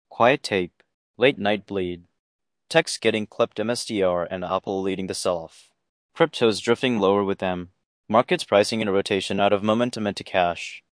Quiet tape, late night bleed, techs getting clipped MSTR and Apple leading the sell-off. Cryptos drifting lower with them. Markets pricing in a rotation out of momentum into cash.